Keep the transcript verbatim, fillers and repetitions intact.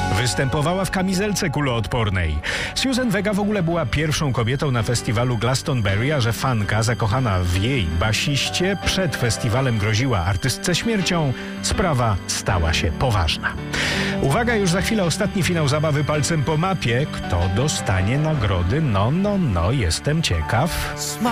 Występowała w kamizelce kuloodpornej. Susan Vega w ogóle była pierwszą kobietą na festiwalu Glastonbury, a że fanka zakochana w jej basiście przed festiwalem groziła artystce śmiercią, sprawa stała się poważna. Uwaga, już za chwilę ostatni finał zabawy palcem po mapie. Kto dostanie nagrody? No, no, no, jestem ciekaw.